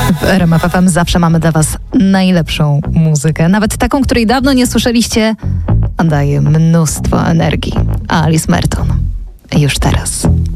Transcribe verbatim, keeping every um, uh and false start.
W R M F F M zawsze mamy dla Was najlepszą muzykę, nawet taką, której dawno nie słyszeliście, a daje mnóstwo energii. Alice Merton. Już teraz.